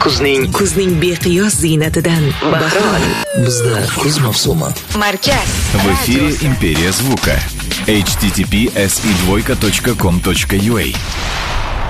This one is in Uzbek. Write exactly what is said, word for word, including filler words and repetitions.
kuzning kuzning beqiyos ziynatidan bahor. Bizda kuz mavsumi. Markaz. В эфире «Империя звука». эйч ти ти пи эс и двойка точка ком точка ю а